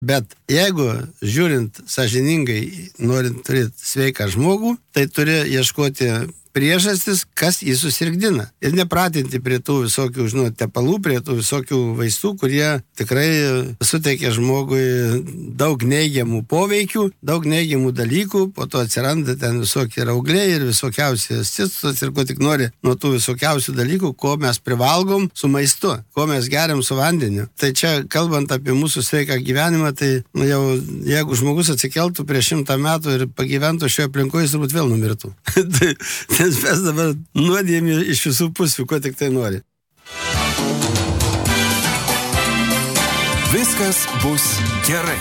Bet jeigu žiūrint sąžiningai, norint turėti sveiką žmogų, tai turi ieškoti priežastis, kas jį susirgdina. Ir nepratinti prie tų visokių, tepalų, prie tų visokių vaistų, kurie tikrai suteikia žmogui daug neigiamų poveikių, daug neigiamų dalykų, po to atsiranda ten visokie raugliai ir visokiausi cistos ir ko tik nori nuo tų visokiausių dalykų, ko mes privalgom su maistu, ko mes geriam su vandeniu. Tai čia, kalbant apie mūsų sveiką gyvenimą, tai jau jeigu žmogus atsikeltų prieš 100 metų ir pagyventų šioje aplinkoje, jis turbūt vėl numirtų. Nes mes dabar nuodėjame iš visų pusių, ko tik tai nori. Viskas bus gerai.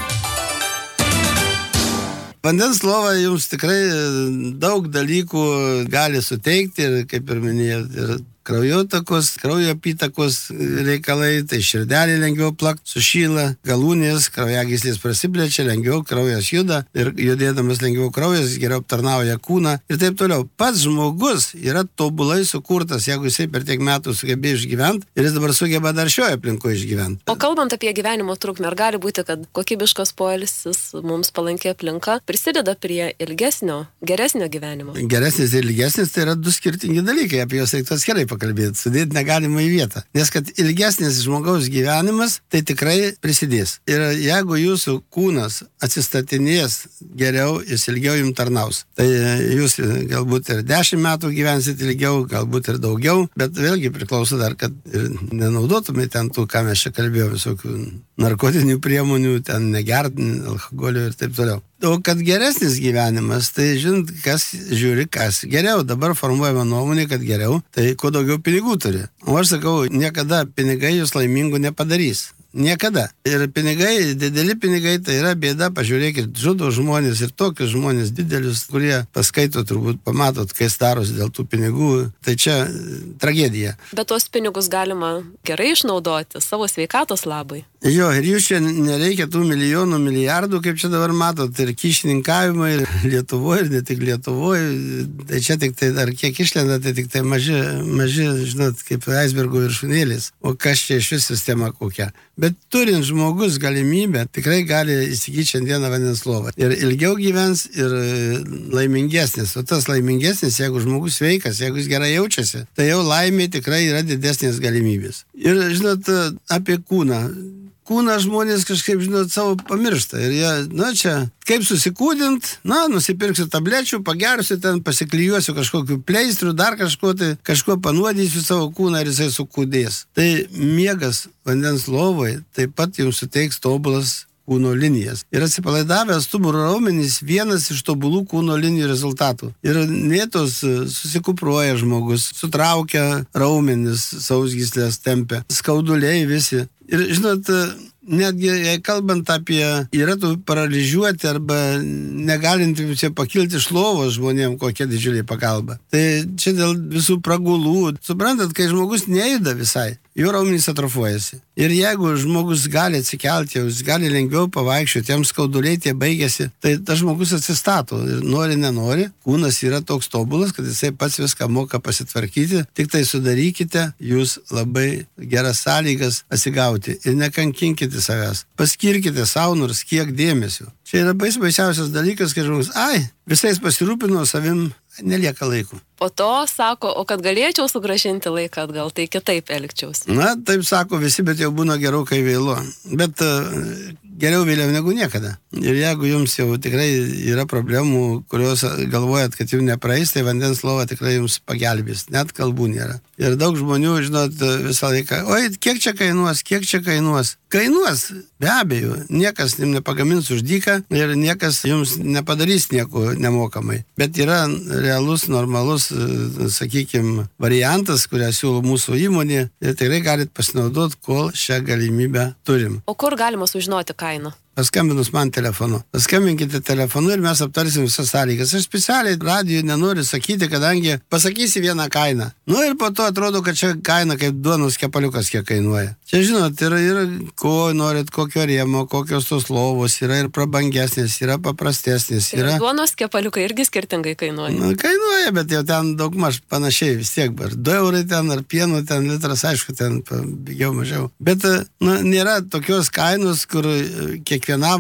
Vandens lova jums tikrai daug dalykų gali suteikti ir, kaip ir minėjau, ir kraujotakos, kraujo apytakos reikalai, tai širdelė lengviau plakt, sušyla, galūnės, kraujagyslės prasiplečia, lengviau kraujas juda ir judėdamas lengviau kraujas geriau aptarnauja kūną ir taip toliau. Pats žmogus yra tobulai sukurtas, jeigu jisai per tiek metų sugebėjo išgyventi ir jis dabar sugeba dar šioje aplinkoje išgyventi. O kalbant apie gyvenimo trukmę, ar gali būti, kad kokybiškas poilsis, mums palanki aplinka, prisideda prie ilgesnio, geresnio gyvenimo? Geresnis ir ilgesnis tai yra du skirtingi dalykai, apie juos reiktų atskirai pakalbėti, sudėti negalima į vietą. Nes kad ilgesnis žmogaus gyvenimas, tai tikrai prisidės. Ir jeigu jūsų kūnas atsistatinės geriau, jis ilgiau jums tarnaus. Tai jūs galbūt ir 10 metų gyvensit ilgiau, galbūt ir daugiau, bet vėlgi priklauso dar, kad ir nenaudotumėte ten tų, ką mes čia kalbėjome, visokių narkotinių priemonių, ten negert, alkoholio ir taip toliau. O kad geresnis gyvenimas, tai žinot, kas žiūri, kas geriau. Dabar formuojama nuomonė, kad geriau, tai kuo daugiau pinigų turi. O aš sakau, niekada pinigai jūs laimingų nepadarys. Niekada. Ir pinigai, dideli pinigai, tai yra bėda, pažiūrėkit, žudo žmonės ir tokius žmonės didelius, kurie paskaito, turbūt pamatot, kai darosi dėl tų pinigų, tai čia tragedija. Bet tuos pinigus galima gerai išnaudoti savo sveikatos labai. Jo, ir jūs čia nereikia tų milijonų, milijardų, kaip čia dabar matot, ir kyšininkavimą, ir Lietuvoje, ir ne tik Lietuvoje, tai čia tik tai dar kiek išlenda, tai tik tai maži, žinot, kaip aisbergo viršūnėlis, o kas čia iš vis sistema kokia. Bet turint žmogus galimybę, tikrai gali įsigyti šiandieną vandens lovą. Ir ilgiau gyvens, ir laimingesnis. O tas laimingesnis, jeigu žmogus sveikas, jeigu jis gerai jaučiasi, tai jau laimė tikrai yra didesnės galimybės. Ir, žinot, apie kūną. Kūną žmonės kažkaip, žinot, savo pamiršta. Ir jie, čia, kaip susikūdint, nusipirksiu tablečių, pagersiu ten, pasiklijuosiu kažkokiu pleistriu, dar kažko panuodysiu savo kūną ir jisai sukūdės. Tai miegas vandens lovoj taip pat jums suteiks tobulas kūno linijas. Ir atsipalaidavęs stuburo raumenys vienas iš tobulų kūno linijų rezultatų. Ir nėtos susikupruoja žmogus, sutraukia raumenis, sausgyslės tempia, skauduliai visi. Ir žinot, netgi kalbant apie yra tų paralyžiuoti arba negalintiems pakilti iš lovos žmonėm, kokia didžiulė pagalba. Tai čia dėl visų pragulų. Suprantat, kai žmogus nejuda visai, jo raumenys atrofuojasi. Ir jeigu žmogus gali atsikelti, jis gali lengviau pavaikščioti, jam skauduliai tie baigėsi, tai tas žmogus atsistato. Ir nori, nenori, kūnas yra toks tobulas, kad jisai pats viską moka pasitvarkyti. Tik tai sudarykite jūs labai geras sąlygas atsigauti ir nekankinkite savęs. Paskirkite savo nors kiek dėmesio. Čia yra baisiausias dalykas, kai žmogus, visais pasirūpino, savim nelieka laiko. Po to sako, o kad galėčiau sugrąžinti laiką atgal, tai kitaip elgčiausi. Taip sako visi, bet jau būna gerokai vėlu. Bet geriau vėliau negu niekada. Ir jeigu jums jau tikrai yra problemų, kurios galvojat, kad jums nepraeis, tai vandens lova tikrai jums pagelbės. Net kalbų nėra. Ir daug žmonių, žinot, visą laiką, kiek čia kainuos? Kainuos, be abejo. Niekas jums nepagamins už dyką ir niekas jums nepadarys nieko nemokamai. Bet yra realus, normalus, sakykime, variantas, kurią siūlo mūsų įmonė ir tikrai galit pasinaudoti, kol šią galimybę turim. O kur galima sužinoti kainą? Paskambinus man telefonu. Paskambinkite telefonu ir mes aptarsim visas sąlygas. Aš specialiai radijui nenoriu sakyti, kadangi pasakysi vieną kainą. Ir po to atrodo, kad čia kaina kaip duonos kepaliukas kiek kainuoja. Čia, žinot, yra ko norit, kokio rėmo, kokios tos lovos, yra ir prabangesnės, yra paprastesnės. Yra duonos kepaliukai irgi skirtingai kainuoja. Kainuoja, bet jau ten daugmaž panašiai vis tiek. 2 eurai ten ar pieno ten litras, aišku, ten pigiau mažiau. Bet nėra tokios kainos, kur kiekvienas kiekvienam